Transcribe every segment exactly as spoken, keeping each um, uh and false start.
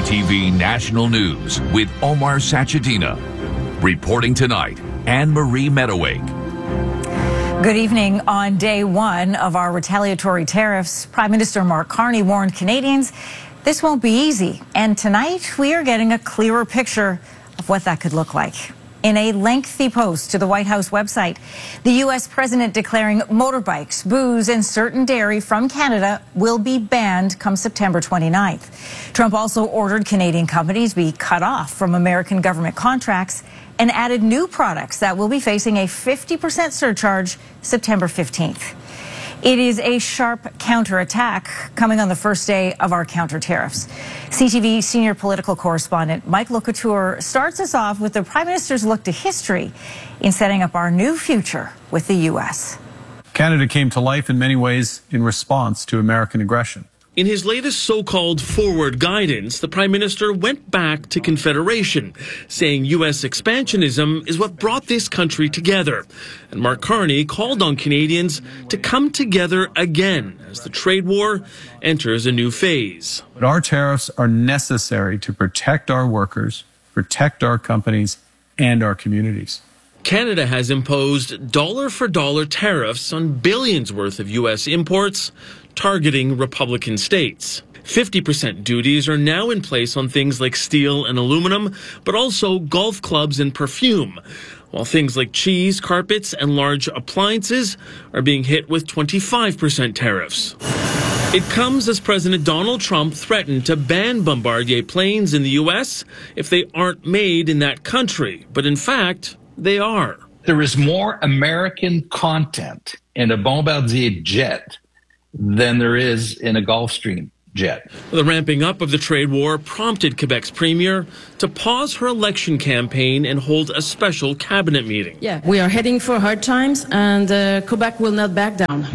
T V National News with Omar Sachedina. Reporting tonight, Anne-Marie Meadowake. Good evening. On day one of our retaliatory tariffs, Prime Minister Mark Carney warned Canadians this won't be easy. And tonight, we are getting a clearer picture of what that could look like. In a lengthy post to the White House website, the U S president declaring motorbikes, booze, and certain dairy from Canada will be banned come September twenty-ninth. Trump also ordered Canadian companies be cut off from American government contracts and added new products that will be facing a fifty percent surcharge September fifteenth. It is a sharp counterattack coming on the first day of our counter tariffs. C T V senior political correspondent Mike LeCouture starts us off with the Prime Minister's look to history in setting up our new future with the U S. Canada came to life in many ways in response to American aggression. In his latest so-called forward guidance, the Prime Minister went back to Confederation, saying U S expansionism is what brought this country together. And Mark Carney called on Canadians to come together again as the trade war enters a new phase. But our tariffs are necessary to protect our workers, protect our companies, and our communities. Canada has imposed dollar-for-dollar tariffs on billions worth of U S imports, targeting Republican states. fifty percent duties are now in place on things like steel and aluminum, but also golf clubs and perfume, while things like cheese, carpets, and large appliances are being hit with twenty-five percent tariffs. It comes as President Donald Trump threatened to ban Bombardier planes in the U S if they aren't made in that country, but in fact, they are. There is more American content in a Bombardier jet than there is in a Gulfstream jet. The ramping up of the trade war prompted Quebec's premier to pause her election campaign and hold a special cabinet meeting. Yeah, we are heading for hard times, and uh, Quebec will not back down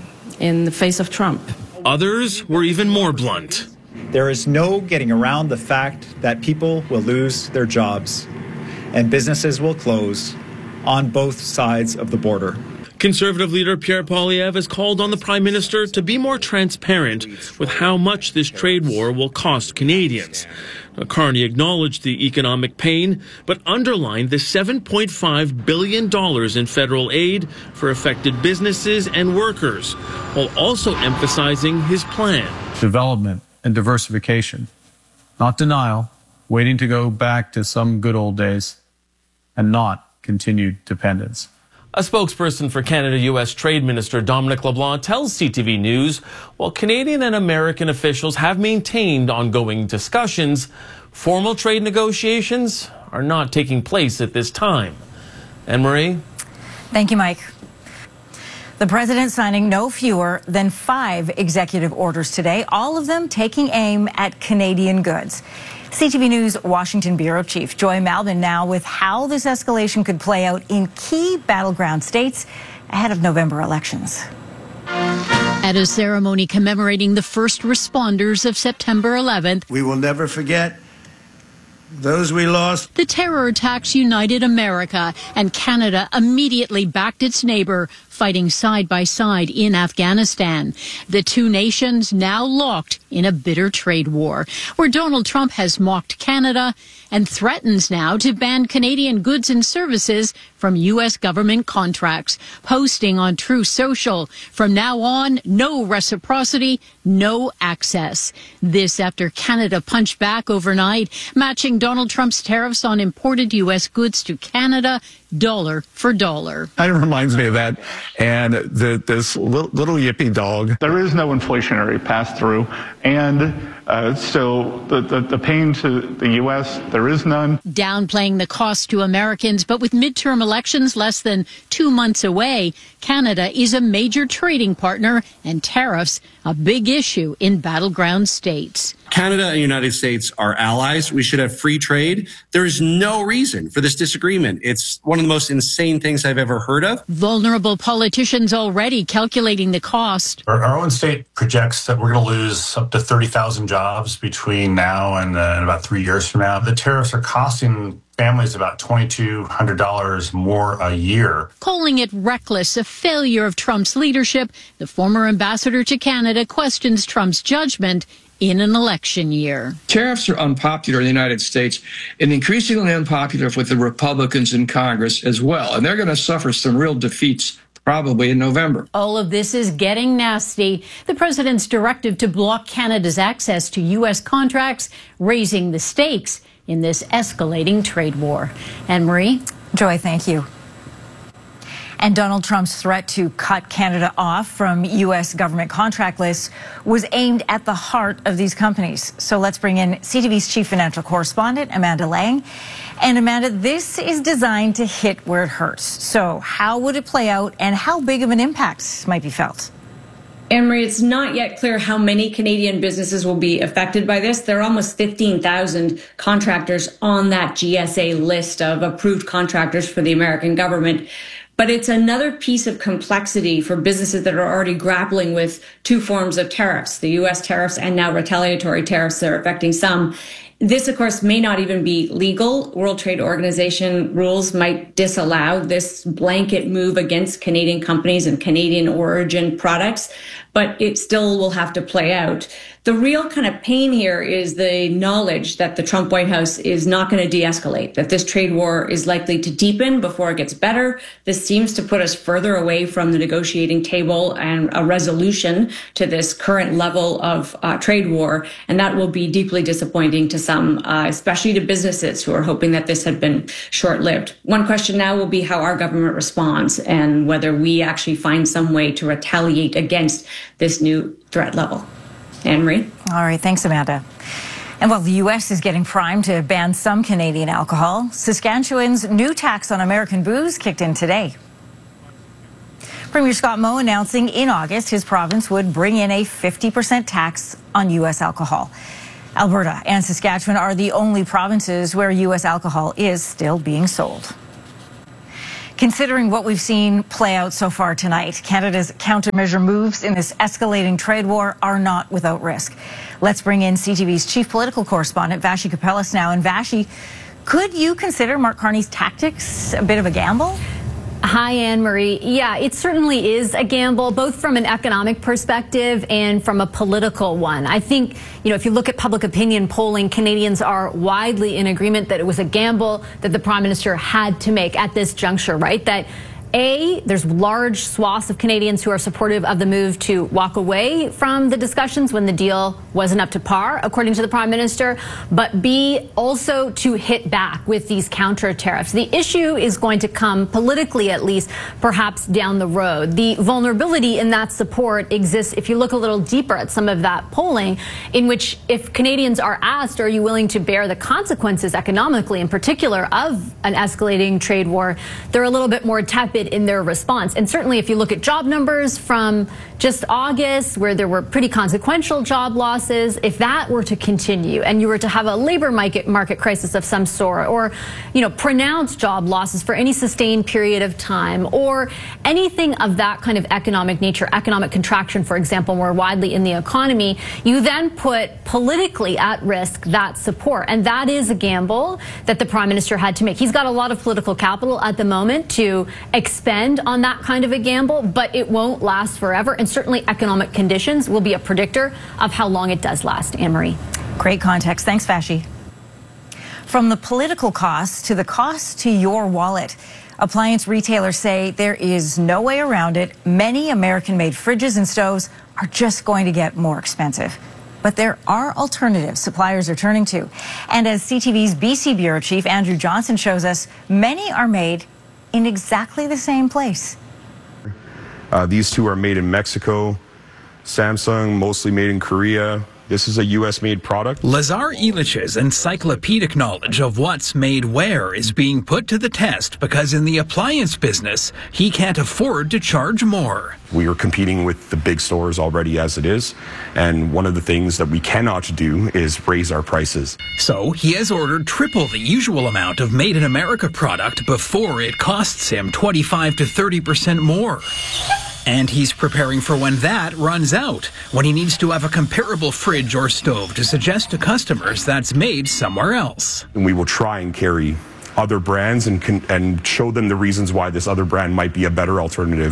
in the face of Trump. Others were even more blunt. There is no getting around the fact that people will lose their jobs and businesses will close on both sides of the border. Conservative leader Pierre Poilievre has called on the Prime Minister to be more transparent with how much this trade war will cost Canadians. Now, Carney acknowledged the economic pain, but underlined the seven point five billion dollars in federal aid for affected businesses and workers, while also emphasizing his plan. Development and diversification, not denial, waiting to go back to some good old days, and not continued dependence. A spokesperson for Canada-U S Trade Minister Dominic LeBlanc tells C T V News, while Canadian and American officials have maintained ongoing discussions, formal trade negotiations are not taking place at this time. Anne-Marie? Thank you, Mike. The president signing no fewer than five executive orders today, all of them taking aim at Canadian goods. C T V News Washington Bureau Chief Joy Malbon now with how this escalation could play out in key battleground states ahead of November elections. At a ceremony commemorating the first responders of September eleventh, we will never forget those we lost. The terror attacks united America, and Canada immediately backed its neighbor, fighting side by side in Afghanistan. The two nations now locked in a bitter trade war, where Donald Trump has mocked Canada and threatens now to ban Canadian goods and services from U S government contracts, posting on Truth Social, from now on, no reciprocity, no access. This after Canada punched back overnight, matching Donald Trump's tariffs on imported U S goods to Canada, dollar for dollar. Kind of reminds me of that. And the, this little, little yippy dog. There is no inflationary pass-through. And uh, so the, the, the pain to the U S, there is none. Downplaying the cost to Americans, but with midterm elections less than two months away, Canada is a major trading partner and tariffs a big issue in battleground states. Canada and the United States are allies. We should have free trade. There is no reason for this disagreement. It's one of the most insane things I've ever heard of. Vulnerable politicians already calculating the cost. Our, our own state projects that we're going to lose up to thirty thousand jobs between now and, uh, and about three years from now. The tariffs are costing families about two thousand two hundred dollars more a year. Calling it reckless, a failure of Trump's leadership, the former ambassador to Canada questions Trump's judgment in an election year. Tariffs are unpopular in the United States and increasingly unpopular with the Republicans in Congress as well. And they're going to suffer some real defeats probably in November. All of this is getting nasty. The president's directive to block Canada's access to U S contracts, raising the stakes in this escalating trade war. Anne-Marie? Joy, thank you. And Donald Trump's threat to cut Canada off from U S government contract lists was aimed at the heart of these companies. So let's bring in C T V's chief financial correspondent, Amanda Lang. And Amanda, this is designed to hit where it hurts. So how would it play out and how big of an impact might be felt? Anne-Marie, it's not yet clear how many Canadian businesses will be affected by this. There are almost fifteen thousand contractors on that G S A list of approved contractors for the American government. But it's another piece of complexity for businesses that are already grappling with two forms of tariffs, the U S tariffs and now retaliatory tariffs that are affecting some. This, of course, may not even be legal. World Trade Organization rules might disallow this blanket move against Canadian companies and Canadian origin products, but it still will have to play out. The real kind of pain here is the knowledge that the Trump White House is not going to de-escalate, that this trade war is likely to deepen before it gets better. This seems to put us further away from the negotiating table and a resolution to this current level of uh, trade war, and that will be deeply disappointing to some, uh, especially to businesses who are hoping that this had been short-lived. One question now will be how our government responds and whether we actually find some way to retaliate against this new threat level. Anne-Marie? All right, thanks, Amanda. And while the U S is getting primed to ban some Canadian alcohol, Saskatchewan's new tax on American booze kicked in today. Premier Scott Moe announcing in August his province would bring in a fifty percent tax on U S alcohol. Alberta and Saskatchewan are the only provinces where U S alcohol is still being sold. Considering what we've seen play out so far tonight, Canada's countermeasure moves in this escalating trade war are not without risk. Let's bring in C T V's chief political correspondent, Vassy Kapelas now. And Vassy, could you consider Mark Carney's tactics a bit of a gamble? Hi, Anne-Marie. Yeah, it certainly is a gamble, both from an economic perspective and from a political one. I think, you know, if you look at public opinion polling, Canadians are widely in agreement that it was a gamble that the Prime Minister had to make at this juncture, right? That A, there's large swaths of Canadians who are supportive of the move to walk away from the discussions when the deal wasn't up to par, according to the Prime Minister, but B, also to hit back with these counter tariffs. The issue is going to come politically, at least, perhaps down the road. The vulnerability in that support exists if you look a little deeper at some of that polling, in which if Canadians are asked, are you willing to bear the consequences economically, in particular, of an escalating trade war, they're a little bit more tepid in their response. And certainly if you look at job numbers from just August, where there were pretty consequential job losses, if that were to continue and you were to have a labor market market crisis of some sort, or, you know, pronounced job losses for any sustained period of time, or anything of that kind of economic nature, economic contraction, for example, more widely in the economy, you then put politically at risk that support. And that is a gamble that the Prime Minister had to make. He's got a lot of political capital at the moment to expend on that kind of a gamble, but it won't last forever. And certainly economic conditions will be a predictor of how long it does last. Anne-Marie. Great context. Thanks, Vassy. From the political costs to the cost to your wallet, appliance retailers say there is no way around it. Many American-made fridges and stoves are just going to get more expensive. But there are alternatives suppliers are turning to. And as C T V's B C Bureau Chief Andrew Johnson shows us, many are made in exactly the same place. Uh, these two are made in Mexico. Samsung, mostly made in Korea. This is a U S-made product. Lazar Illich's encyclopedic knowledge of what's made where is being put to the test because in the appliance business, he can't afford to charge more. We are competing with the big stores already as it is, and one of the things that we cannot do is raise our prices. So he has ordered triple the usual amount of Made in America product before it costs him twenty-five to thirty percent more. And he's preparing for when that runs out, when he needs to have a comparable fridge or stove to suggest to customers that's made somewhere else. And we will try and carry other brands and, and show them the reasons why this other brand might be a better alternative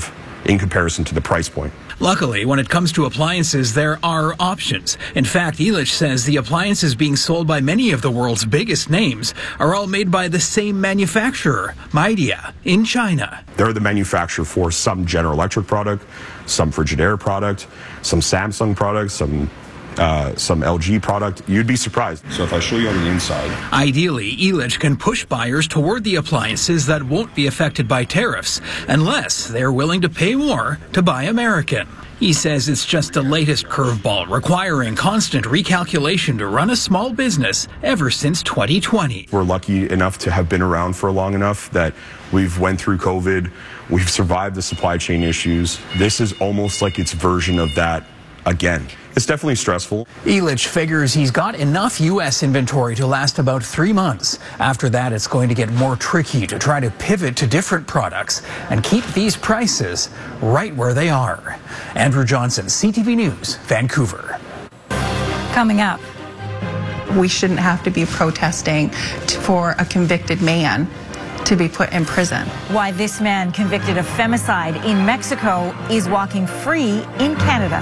in comparison to the price point. Luckily, when it comes to appliances, there are options. In fact, Elitch says the appliances being sold by many of the world's biggest names are all made by the same manufacturer, Midea, in China. They're the manufacturer for some General Electric product, some Frigidaire product, some Samsung product, some Uh, some L G product. You'd be surprised. So if I show you on the inside. Ideally, Elitch can push buyers toward the appliances that won't be affected by tariffs unless they're willing to pay more to buy American. He says it's just the latest curveball requiring constant recalculation to run a small business ever since twenty twenty. We're lucky enough to have been around for long enough that we've went through COVID. We've survived the supply chain issues. This is almost like its version of that again. It's definitely stressful. Elitch figures he's got enough U S inventory to last about three months. After that, it's going to get more tricky to try to pivot to different products and keep these prices right where they are. Andrew Johnson, C T V News, Vancouver. Coming up. We shouldn't have to be protesting for a convicted man to be put in prison. Why this man convicted of femicide in Mexico is walking free in Canada.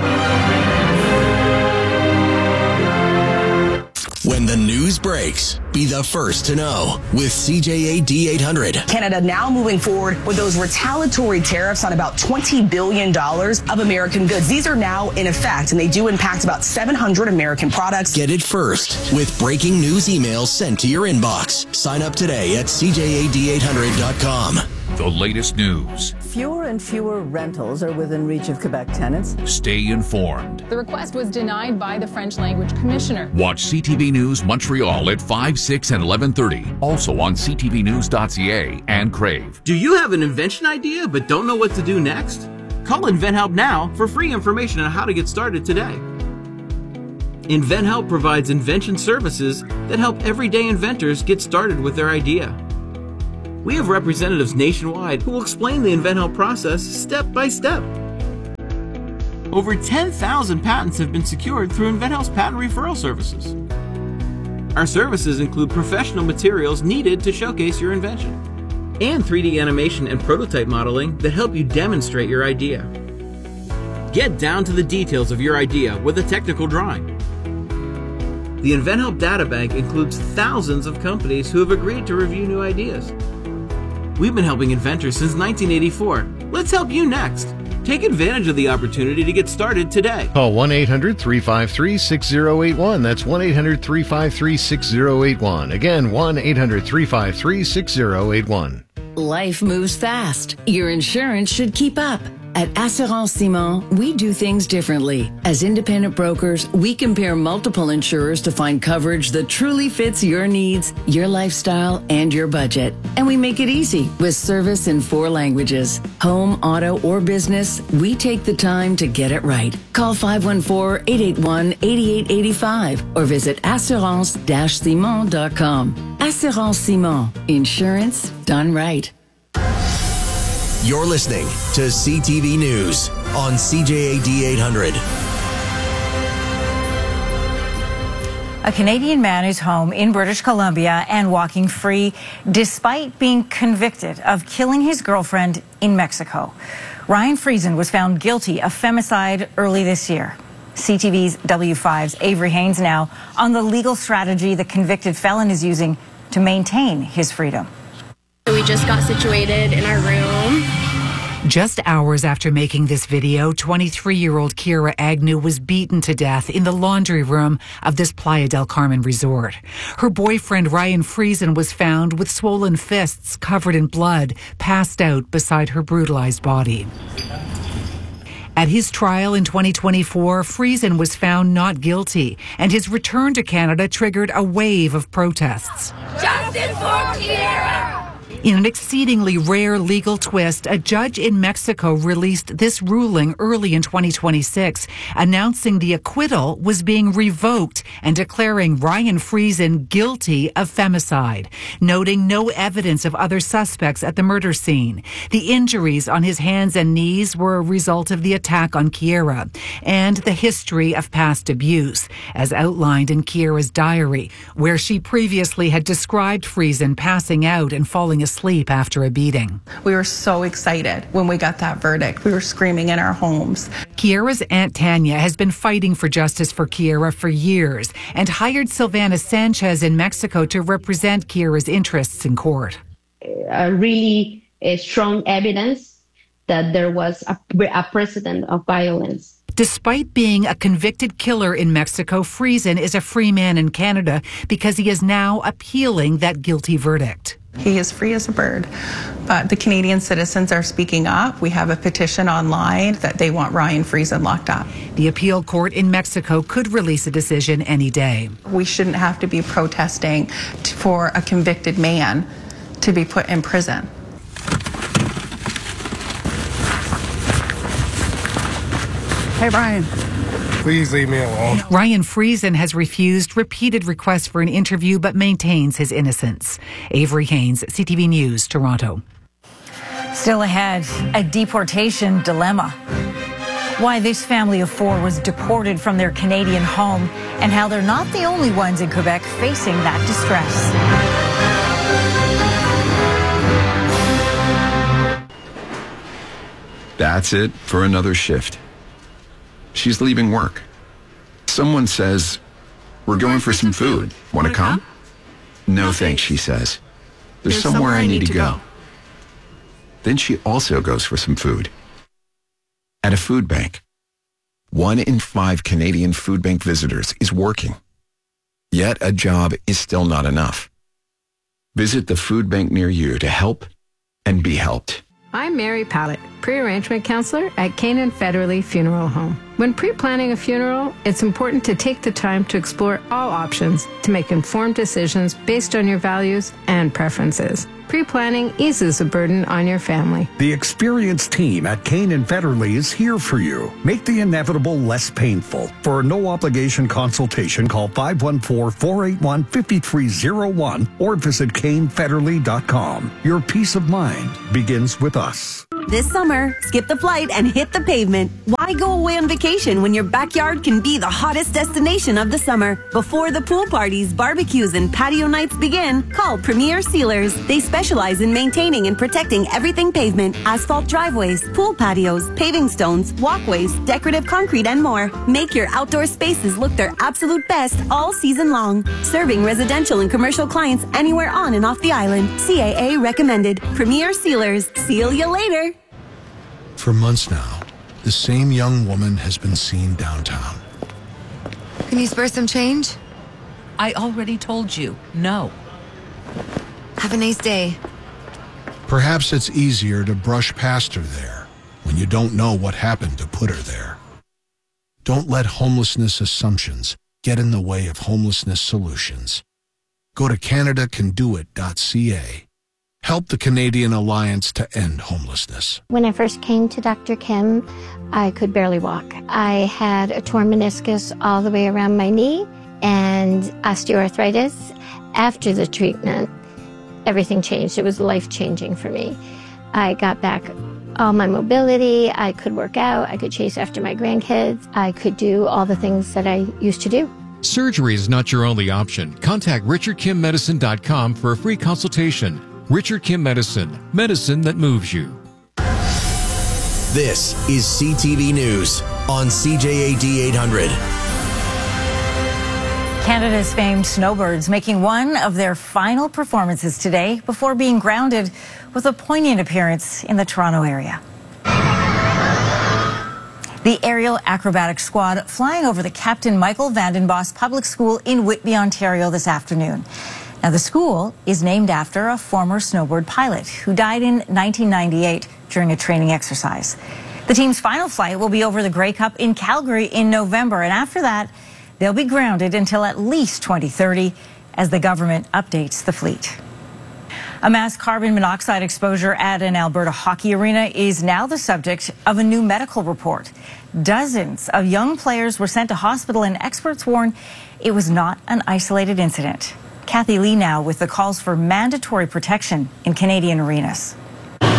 When the news breaks, be the first to know with C J A D eight hundred. Canada now moving forward with those retaliatory tariffs on about twenty billion dollars of American goods. These are now in effect, and they do impact about seven hundred American products. Get it first with breaking news emails sent to your inbox. Sign up today at C J A D eight hundred dot com. The latest news. Fewer and fewer rentals are within reach of Quebec tenants. Stay informed. The request was denied by the French language commissioner. Watch C T V News Montreal at five, six, and eleven thirty. Also on c t v news dot c a and Crave. Do you have an invention idea but don't know what to do next? Call InventHelp now for free information on how to get started today. InventHelp provides invention services that help everyday inventors get started with their idea. We have representatives nationwide who will explain the InventHelp process step by step. Over ten thousand patents have been secured through InventHelp's patent referral services. Our services include professional materials needed to showcase your invention, and three D animation and prototype modeling that help you demonstrate your idea. Get down to the details of your idea with a technical drawing. The InventHelp Databank includes thousands of companies who have agreed to review new ideas. We've been helping inventors since nineteen eighty-four. Let's help you next. Take advantage of the opportunity to get started today. Call one eight hundred three five three six zero eight one. That's one eight hundred three five three six zero eight one. Again, one eight hundred three five three six zero eight one. Life moves fast. Your insurance should keep up. At Assurance Simon, we do things differently. As independent brokers, we compare multiple insurers to find coverage that truly fits your needs, your lifestyle, and your budget. And we make it easy with service in four languages. Home, auto, or business, we take the time to get it right. Call five one four, eight eight one, eight eight eight five or visit assurance dash simon dot com. Assurance Simon. Insurance done right. You're listening to C T V News on C J A D eight hundred. A Canadian man is home in British Columbia and walking free despite being convicted of killing his girlfriend in Mexico. Ryan Friesen was found guilty of femicide early this year. C T V's W five's Avery Haynes now on the legal strategy the convicted felon is using to maintain his freedom. We just got situated in our room. Just hours after making this video, twenty-three-year-old Kira Agnew was beaten to death in the laundry room of this Playa del Carmen resort. Her boyfriend, Ryan Friesen, was found with swollen fists covered in blood, passed out beside her brutalized body. At his trial in twenty twenty-four, Friesen was found not guilty, and his return to Canada triggered a wave of protests. Justice for Kira! In an exceedingly rare legal twist, a judge in Mexico released this ruling early in twenty twenty-six, announcing the acquittal was being revoked and declaring Ryan Friesen guilty of femicide, noting no evidence of other suspects at the murder scene. The injuries on his hands and knees were a result of the attack on Kira and the history of past abuse, as outlined in Kira's diary, where she previously had described Friesen passing out and falling asleep sleep after a beating. We were so excited when we got that verdict. We were screaming in our homes. Kiera's Aunt Tanya has been fighting for justice for Kiera for years and hired Silvana Sanchez in Mexico to represent Kiera's interests in court. Uh, really uh, strong evidence that there was a, a precedent of violence. Despite being a convicted killer in Mexico, Friesen is a free man in Canada because he is now appealing that guilty verdict. He is free as a bird, but the Canadian citizens are speaking up. We have a petition online that they want Ryan Friesen locked up. The appeal court in Mexico could release a decision any day. We shouldn't have to be protesting for a convicted man to be put in prison. Hey, Brian. Please leave me alone. Ryan Friesen has refused repeated requests for an interview but maintains his innocence. Avery Haynes, C T V News, Toronto. Still ahead, a deportation dilemma. Why this family of four was deported from their Canadian home and how they're not the only ones in Quebec facing that distress. That's it for another shift. She's leaving work. Someone says, "We're going for some food. Want to come?" No thanks, she says. There's somewhere I need to go. Then she also goes for some food. At a food bank. One in five Canadian food bank visitors is working. Yet a job is still not enough. Visit the food bank near you to help and be helped. I'm Mary Pallett, pre-arrangement counselor at Canaan Federally Funeral Home. When pre-planning a funeral, it's important to take the time to explore all options to make informed decisions based on your values and preferences. Pre-planning eases the burden on your family. The experienced team at Canaan Federally is here for you. Make the inevitable less painful. For a no-obligation consultation, call five one four, four eight one, five three zero one or visit Cain Federally dot com. Your peace of mind begins with us. This summer, skip the flight and hit the pavement. Why go away on vacation when your backyard can be the hottest destination of the summer? Before the pool parties, barbecues, and patio nights begin, call Premier Sealers. They specialize in maintaining and protecting everything pavement, asphalt driveways, pool patios, paving stones, walkways, decorative concrete, and more. Make your outdoor spaces look their absolute best all season long. Serving residential and commercial clients anywhere on and off the island. C A A recommended. Premier Sealers. Seal you later. For months now, the same young woman has been seen downtown. Can you spare some change? I already told you, no. Have a nice day. Perhaps it's easier to brush past her there when you don't know what happened to put her there. Don't let homelessness assumptions get in the way of homelessness solutions. Go to Canada Can Do It dot C A. Help the Canadian Alliance to End Homelessness. When I first came to Doctor Kim, I could barely walk. I had a torn meniscus all the way around my knee and osteoarthritis. After the treatment, everything changed. It was life-changing for me. I got back all my mobility. I could work out. I could chase after my grandkids. I could do all the things that I used to do. Surgery is not your only option. Contact Richard Kim Medicine dot com for a free consultation. Richard Kim Medicine, medicine that moves you. This is C T V News on C J A D eight hundred. Canada's famed snowbirds making one of their final performances today before being grounded with a poignant appearance in the Toronto area. The aerial acrobatic squad flying over the Captain Michael Vanden Bosch Public School in Whitby, Ontario this afternoon. Now, the school is named after a former snowbird pilot who died in nineteen ninety-eight during a training exercise. The team's final flight will be over the Grey Cup in Calgary in November, and after that, they'll be grounded until at least twenty thirty as the government updates the fleet. A mass carbon monoxide exposure at an Alberta hockey arena is now the subject of a new medical report. Dozens of young players were sent to hospital, and experts warn it was not an isolated incident. Kathy Lee now with the calls for mandatory protection in Canadian arenas.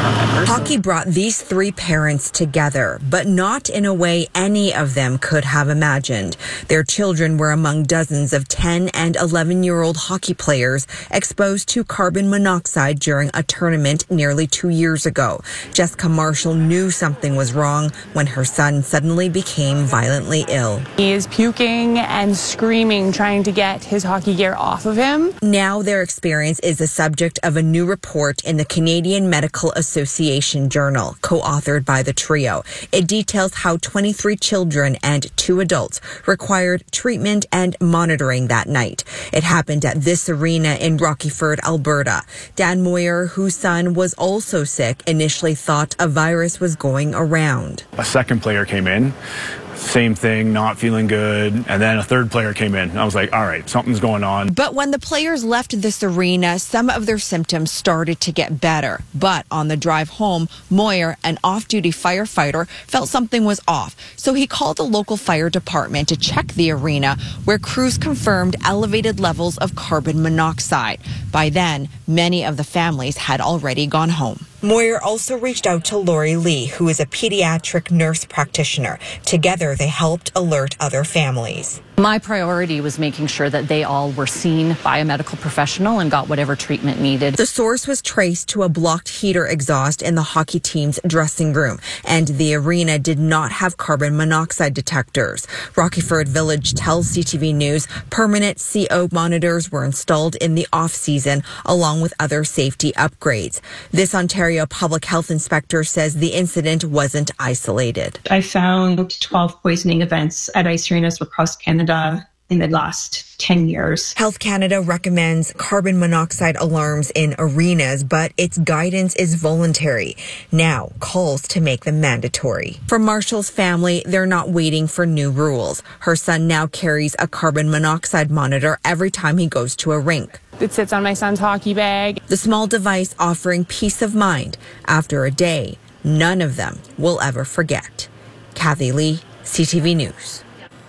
members. Hockey brought these three parents together, but not in a way any of them could have imagined. Their children were among dozens of ten and eleven-year-old hockey players exposed to carbon monoxide during a tournament nearly two years ago. Jessica Marshall knew something was wrong when her son suddenly became violently ill. He is puking and screaming, trying to get his hockey gear off of him. Now their experience is the subject of a new report in the Canadian Medical Association Journal, co-authored by the trio. It details how twenty-three children and two adults required treatment and monitoring that night. It happened at this arena in Rockyford, Alberta. Dan Moyer, whose son was also sick, initially thought a virus was going around. A second player came in. Same thing, not feeling good. And then a third player came in. I was like, all right, something's going on. But when the players left this arena, some of their symptoms started to get better. But on the drive home, Moyer, an off-duty firefighter, felt something was off. So he called the local fire department to check the arena, where crews confirmed elevated levels of carbon monoxide. By then, many of the families had already gone home. Moyer also reached out to Lori Lee, who is a pediatric nurse practitioner. Together, they helped alert other families. My priority was making sure that they all were seen by a medical professional and got whatever treatment needed. The source was traced to a blocked heater exhaust in the hockey team's dressing room, and the arena did not have carbon monoxide detectors. Rockyford Village tells C T V News permanent C O monitors were installed in the off-season, along with other safety upgrades. This Ontario public health inspector says the incident wasn't isolated. I found twelve poisoning events at ice arenas across Canada in the last ten years. Health Canada recommends carbon monoxide alarms in arenas, but its guidance is voluntary. Now calls to make them mandatory. For Marshall's family, they're not waiting for new rules. Her son now carries a carbon monoxide monitor every time he goes to a rink. It sits on my son's hockey bag. The small device offering peace of mind after a day none of them will ever forget. Kathy Lee, C T V News.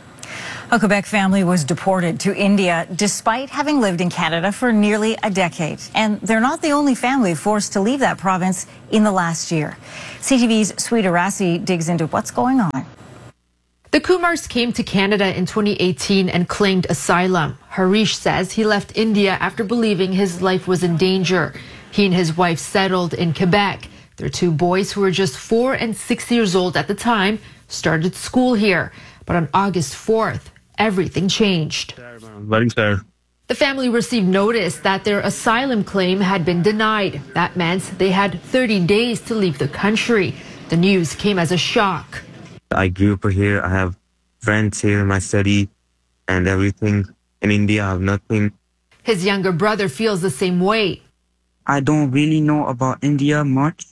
A Quebec family was deported to India despite having lived in Canada for nearly a decade. And they're not the only family forced to leave that province in the last year. C T V's Sweet Arasi digs into what's going on. The Kumars came to Canada in twenty eighteen and claimed asylum. Harish says he left India after believing his life was in danger. He and his wife settled in Quebec. Their two boys, who were just four and six years old at the time, started school here. But on August fourth, everything changed. The family received notice that their asylum claim had been denied. That meant they had thirty days to leave the country. The news came as a shock. I grew up here. I have friends here in my study and everything. In India, I have nothing. His younger brother feels the same way. I don't really know about India much,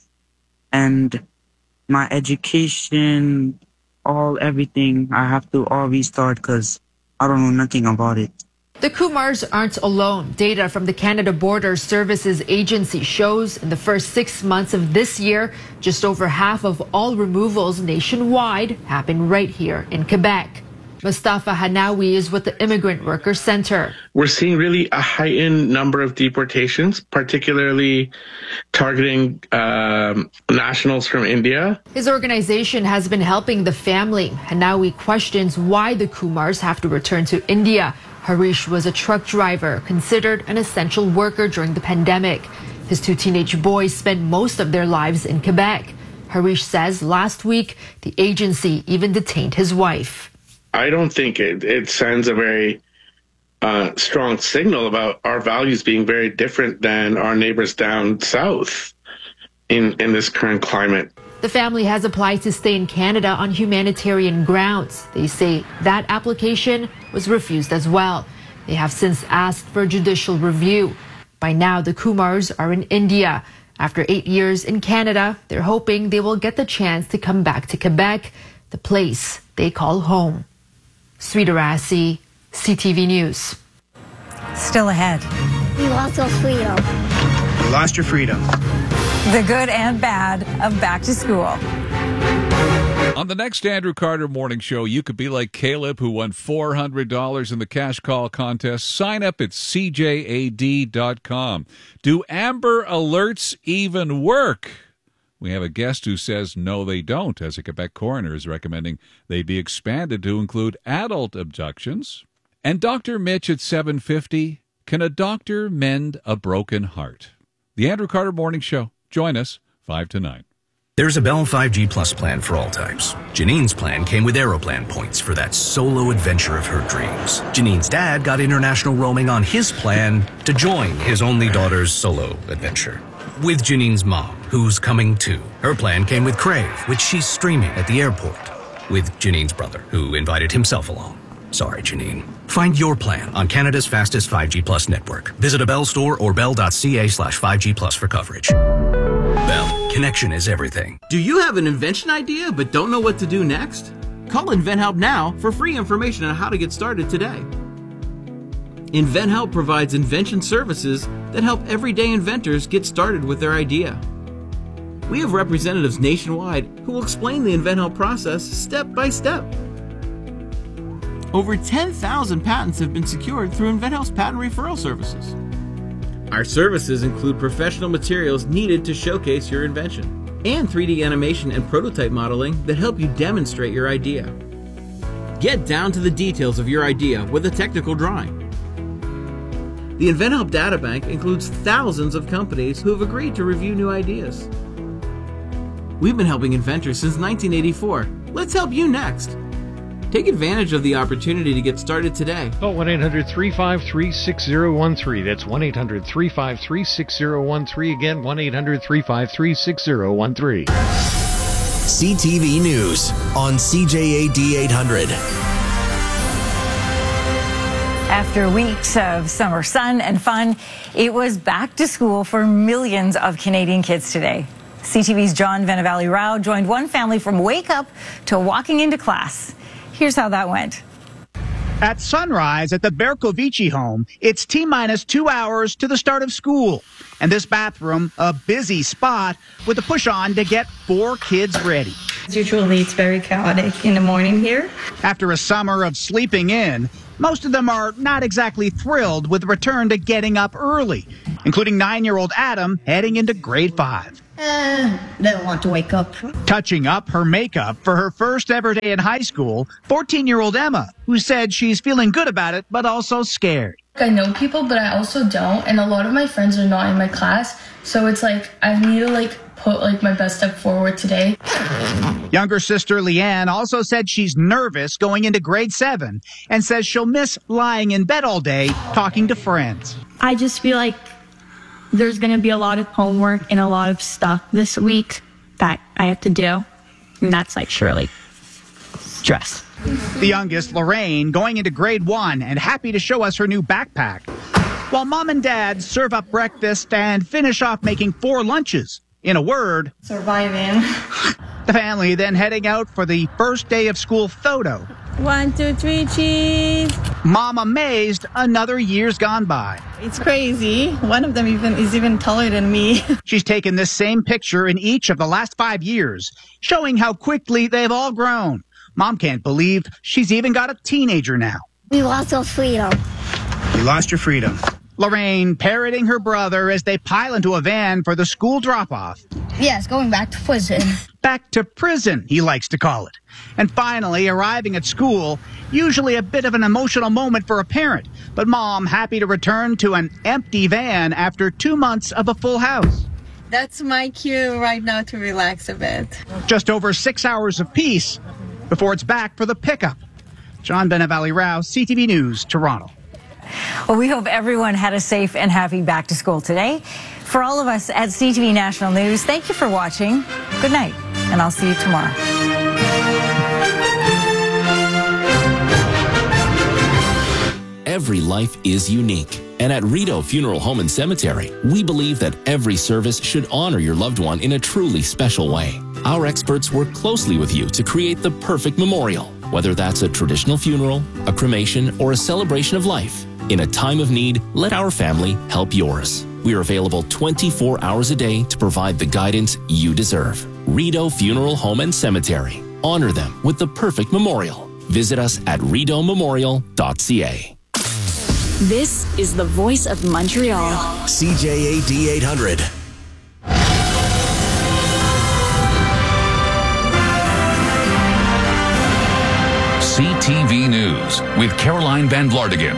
and my education, all everything, I have to all restart because I don't know nothing about it. The Kumars aren't alone. Data from the Canada Border Services Agency shows in the first six months of this year, just over half of all removals nationwide happen right here in Quebec. Mustafa Hanawi is with the Immigrant Workers Center. We're seeing really a heightened number of deportations, particularly targeting um, nationals from India. His organization has been helping the family. Hanawi questions why the Kumars have to return to India. Harish was a truck driver, considered an essential worker during the pandemic. His two teenage boys spent most of their lives in Quebec. Harish says last week, the agency even detained his wife. I don't think it, it sends a very uh, strong signal about our values being very different than our neighbors down south in, in this current climate. The family has applied to stay in Canada on humanitarian grounds. They say that application was refused as well. They have since asked for judicial review. By now, the Kumars are in India. After eight years in Canada, they're hoping they will get the chance to come back to Quebec, the place they call home. Sweet Arasi, C T V News. Still ahead. You lost your freedom. You lost your freedom. The good and bad of back to school. On the next Andrew Carter Morning Show, you could be like Caleb, who won four hundred dollars in the cash call contest. Sign up at C J A D dot com. Do Amber Alerts even work? We have a guest who says no, they don't, as a Quebec coroner is recommending they be expanded to include adult abductions. And Doctor Mitch at seven fifty, can a doctor mend a broken heart? The Andrew Carter Morning Show. Join us, five to nine. There's a Bell five G Plus plan for all types. Janine's plan came with Aeroplan points for that solo adventure of her dreams. Janine's dad got international roaming on his plan to join his only daughter's solo adventure. With Janine's mom, who's coming too. Her plan came with Crave, which she's streaming at the airport. With Janine's brother, who invited himself along. Sorry, Janine. Find your plan on Canada's fastest five G Plus network. Visit a Bell store or bell.ca slash 5G Plus for coverage. Bell, connection is everything. Do you have an invention idea but don't know what to do next? Call InventHelp now for free information on how to get started today. InventHelp provides invention services that help everyday inventors get started with their idea. We have representatives nationwide who will explain the InventHelp process step by step. Over ten thousand patents have been secured through InventHelp's patent referral services. Our services include professional materials needed to showcase your invention and three D animation and prototype modeling that help you demonstrate your idea. Get down to the details of your idea with a technical drawing. The InventHelp Databank includes thousands of companies who have agreed to review new ideas. We've been helping inventors since nineteen eighty-four. Let's help you next. Take advantage of the opportunity to get started today. Call one eight hundred, three five three, six zero one three. That's one eight hundred, three five three, six zero one three. Again, one eight hundred, three five three, six zero one three. C T V News on C J A D eight hundred. After weeks of summer sun and fun, it was back to school for millions of Canadian kids today. C T V's John Venevalley Rao joined one family from wake up to walking into class. Here's how that went. At sunrise at the Berkovici home, it's T-minus two hours to the start of school. And this bathroom, a busy spot with a push-on to get four kids ready. Usually it's very chaotic in the morning here. After a summer of sleeping in, most of them are not exactly thrilled with the return to getting up early, including nine-year-old Adam heading into grade five. Uh, don't want to wake up. Touching up her makeup for her first ever day in high school, fourteen-year-old Emma, who said she's feeling good about it, but also scared. I know people, but I also don't, and a lot of my friends are not in my class, so it's like I need to like put like my best step forward today. Younger sister Leanne also said she's nervous going into grade seven and says she'll miss lying in bed all day talking to friends. I just feel like there's going to be a lot of homework and a lot of stuff this week that I have to do, and that's like surely stress. The youngest, Lorraine, going into grade one and happy to show us her new backpack, while mom and dad serve up breakfast and finish off making four lunches. In a word, surviving. The family then heading out for the first day of school photo. One, two, three, cheese. Mom amazed another year's gone by. It's crazy. One of them even is even taller than me. She's taken this same picture in each of the last five years, showing how quickly they've all grown. Mom can't believe she's even got a teenager now. We lost our freedom. You lost your freedom. Lorraine parroting her brother as they pile into a van for the school drop-off. Yes, going back to prison. Back to prison, he likes to call it. And finally, arriving at school, usually a bit of an emotional moment for a parent, but mom happy to return to an empty van after two months of a full house. That's my cue right now to relax a bit. Just over six hours of peace before it's back for the pickup. John Venevalley Rao, C T V News, Toronto. Well, we hope everyone had a safe and happy back to school today. For all of us at C T V National News, thank you for watching. Good night, and I'll see you tomorrow. Every life is unique. And at Rideau Funeral Home and Cemetery, we believe that every service should honor your loved one in a truly special way. Our experts work closely with you to create the perfect memorial, whether that's a traditional funeral, a cremation, or a celebration of life. In a time of need, let our family help yours. We are available twenty-four hours a day to provide the guidance you deserve. Rideau Funeral Home and Cemetery. Honor them with the perfect memorial. Visit us at rideau memorial dot c a. This is the voice of Montreal. C J A D eight hundred. C T V News with Caroline Van Vlartigan.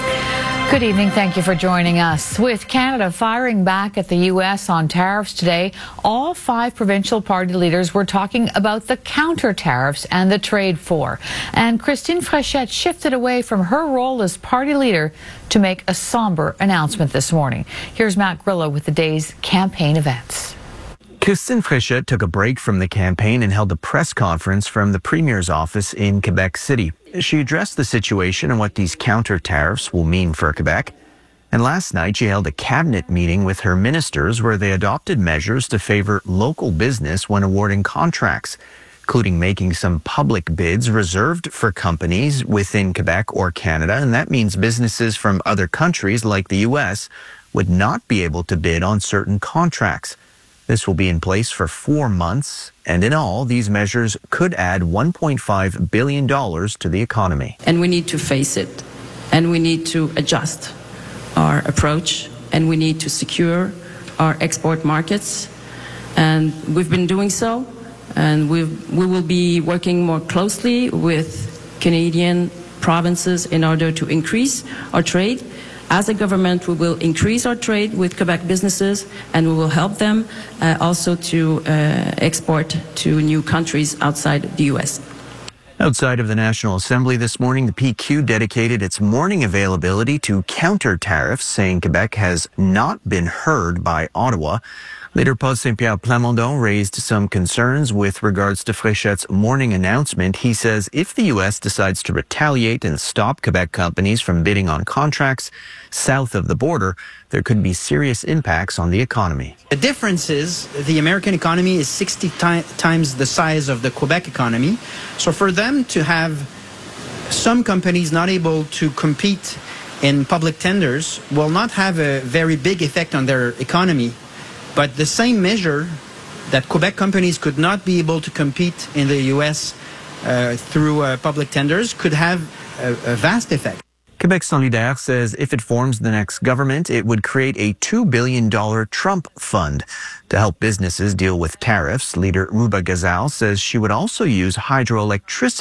Good evening. Thank you for joining us. With Canada firing back at the U S on tariffs today, all five provincial party leaders were talking about the counter tariffs and the trade war. And Christine Fréchette shifted away from her role as party leader to make a somber announcement this morning. Here's Matt Grillo with the day's campaign events. Christine Fréchette took a break from the campaign and held a press conference from the Premier's office in Quebec City. She addressed the situation and what these counter tariffs will mean for Quebec. And last night, she held a cabinet meeting with her ministers where they adopted measures to favor local business when awarding contracts, including making some public bids reserved for companies within Quebec or Canada. And that means businesses from other countries like the U S would not be able to bid on certain contracts. This will be in place for four months, and in all, these measures could add one point five billion dollars to the economy. And we need to face it, and we need to adjust our approach, and we need to secure our export markets, and we've been doing so, and we've, we will be working more closely with Canadian provinces in order to increase our trade. As a government, we will increase our trade with Quebec businesses, and we will help them uh, also to uh, export to new countries outside the U S. Outside of the National Assembly this morning, the P Q dedicated its morning availability to counter tariffs, saying Quebec has not been heard by Ottawa. Leader Paul Saint-Pierre Plamondon raised some concerns with regards to Fréchette's morning announcement. He says if the U S decides to retaliate and stop Quebec companies from bidding on contracts south of the border, there could be serious impacts on the economy. The difference is the American economy is sixty ti- times the size of the Quebec economy. So for them to have some companies not able to compete in public tenders will not have a very big effect on their economy. But the same measure that Quebec companies could not be able to compete in the U S uh, through uh, public tenders could have a, a vast effect. Quebec Solidaire says if it forms the next government, it would create a two billion dollars Trump fund to help businesses deal with tariffs. Leader Ruba Gazal says she would also use hydroelectricity